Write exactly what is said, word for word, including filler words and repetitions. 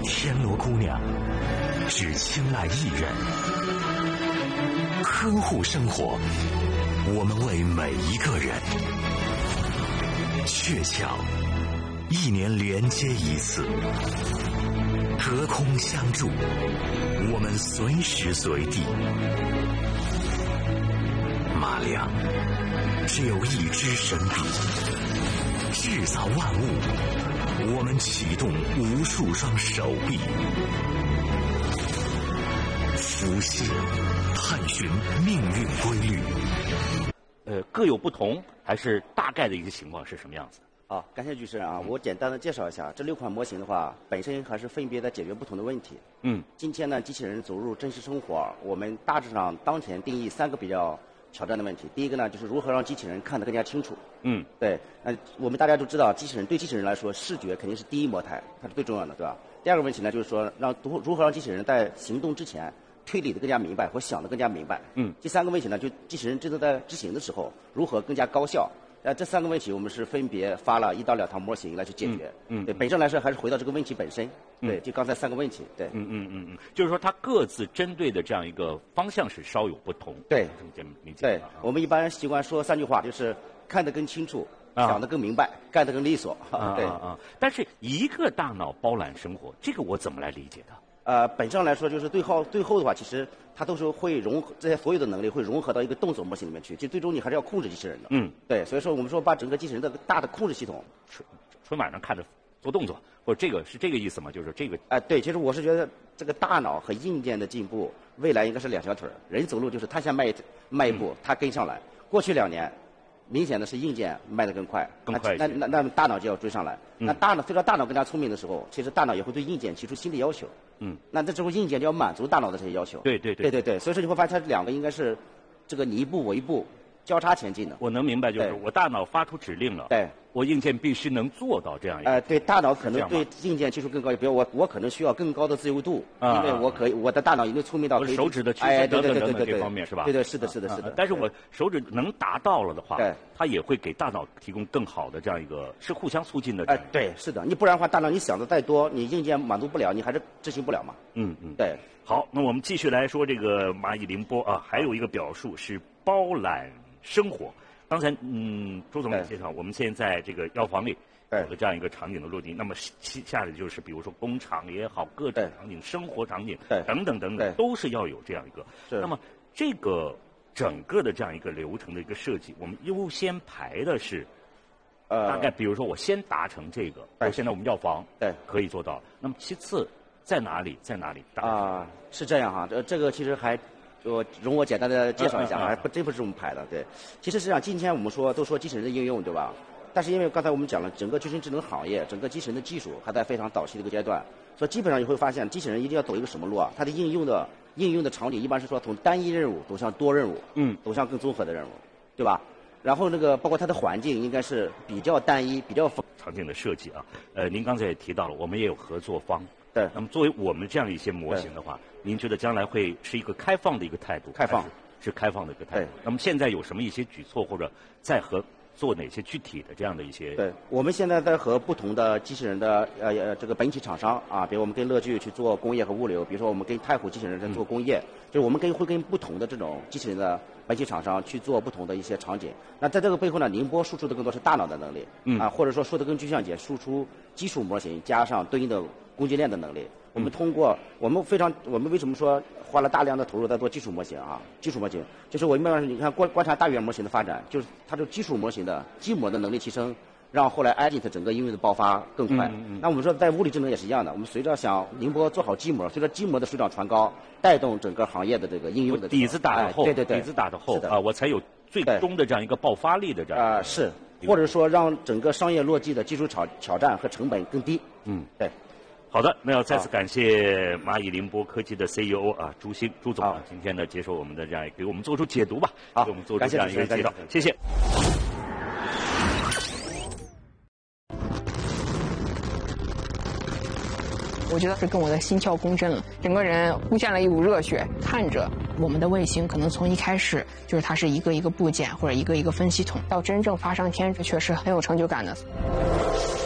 天罗姑娘只青睐一人，呵护生活，我们为每一个人。鹊桥，一年连接一次，隔空相助，我们随时随地。马良，只有一支神笔，制造万物，我们启动无数双手臂。伏羲，探寻命运规律。 呃，各有不同，还是大概的一个情况是什么样子？ 好，感谢主持人啊，我简单的介绍一下这六款模型的话，本身还是分别在解决不同的问题。 嗯， 今天呢，机器人走入真实生活，我们大致上当前定义三个比较挑战的问题。第一个呢，就是如何让机器人看得更加清楚。 嗯， 对，呃，我们大家都知道，机器人对机器人来说，视觉肯定是第一模态，它是最重要的，对吧？第二个问题呢，就是说让如如何让机器人在行动之前推理的更加明白，或想的更加明白。 嗯， 第三个问题呢，就机器人真的在执行的时候，如何更加高效？呃，这三个问题我们是分别发了一到两套模型来去解决。 嗯，嗯对，本身来说还是回到这个问题本身。嗯、对，就刚才三个问题。对， 嗯嗯嗯嗯，就是说它各自针对的这样一个方向是稍有不同。 对， 理解。 对，我们一般习惯说三句话，就是看得更清楚，啊、想得更明白，干得更利索。 啊对啊啊！但是一个大脑包揽生活，这个我怎么来理解的？ 呃，本质上来说，就是最后最后的话，其实它都是会融合这些所有的能力会融合到一个动作模型里面去，就最终你还是要控制机器人的。 嗯， 对，所以说我们说把整个机器人的大的控制系统， 春春晚上看着做动作，或者这个是这个意思吗？就是这个。 哎、呃，对，其实我是觉得这个大脑和硬件的进步，未来应该是两条腿儿，人走路就是他先迈一迈一步，他跟上来。过去两年，明显的是硬件迈得更快， 更快一些。 那那那大脑就要追上来。嗯、那大脑随着大脑更加聪明的时候，其实大脑也会对硬件提出新的要求。 嗯， 那这时候硬件就要满足大脑的这些要求。 对对对对对，所以说你会发现它两个应该是这个你一步我一步交叉前进的。 我能明白，就是我大脑发出指令了， 对， 我硬件必须能做到这样一个。 呃，对，大脑可能对硬件技术更高，比如我我可能需要更高的自由度， 啊、 因为我可以我的大脑已经聪明到可以手指的区哎， 分等对对等等等对对对这方面是吧？ 对对，是的，是的，是的。 但是我手指能达到了的话， 对， 它也会给大脑提供更好的这样一个，是互相促进的。 哎，对，是的，你不然的话，大脑你想的再多，你硬件满足不了，你还是执行不了嘛。 嗯嗯， 对。 好，那我们继续来说这个蚂蚁凌波啊，还有一个表述是包揽生活。刚才嗯，周总也介绍，我们现在在这个药房里有了这样一个场景的落地，那么接下来就是比如说工厂也好，各种场景、生活场景等等等等，都是要有这样一个。那么这个整个的这样一个流程的一个设计，我们优先排的是，呃，大概比如说我先达成这个，我现在我们药房对可以做到，那么其次在哪里在哪里啊？是这样哈，这这个其实还。我容我简单的介绍一下，还不真不是我们排的，对。其实实际上今天我们说都说机器人的应用，对吧？但是因为刚才我们讲了，整个人工智能行业，整个机器人的技术还在非常早期的一个阶段，所以基本上你会发现，机器人一定要走一个什么路啊？它的应用的应用的场景一般是说从单一任务走向多任务， 嗯， 走向更综合的任务，对吧？然后那个包括它的环境应该是比较单一、比较场景的设计啊。呃，您刚才也提到了，我们也有合作方。 对， 那么作为我们这样一些模型的话，您觉得将来会是一个开放的一个态度？ 开放是开放的一个态度。那么现在有什么一些举措，或者在和做哪些具体的这样的一些？ 对，我们现在在和不同的机器人的呃呃这个本体厂商啊，比如我们跟乐聚去做工业和物流，比如说我们跟太湖机器人在做工业，嗯、就是我们跟会跟不同的这种机器人的本体厂商去做不同的一些场景。那在这个背后呢，宁波输出的更多是大脑的能力， 嗯啊，或者说说的更具象点，输出基础模型加上对应的供给链的能力。我们通过我们非常，我们为什么说花了大量的投入在做基础模型啊？基础模型就是我们你看观观察大语言模型的发展，就是它这基础模型的基模的能力提升，让后来 Agent 整个应用的爆发更快。 嗯嗯、 那我们说在物理智能也是一样的，我们随着想宁波做好基模，随着基模的水涨船高，带动整个行业的这个应用的、这个、 底子打得厚， 哎、对对对， 底子打得厚的啊，我才有最终的这样一个爆发力的这样啊、呃、是，或者说让整个商业落地的技术挑挑战和成本更低。 嗯， 对。 好的，那要再次感谢蚂蚁凌波科技的 C E O 啊朱兴朱总啊，今天呢接受我们的这样给我们做出解读吧， 好， 给我们做出这样一个介绍，谢谢。 我觉得是跟我的心跳共振了，整个人出现了一股热血。看着我们的卫星，可能从一开始就是它是一个一个部件或者一个一个分系统，到真正发上天，这确实很有成就感的。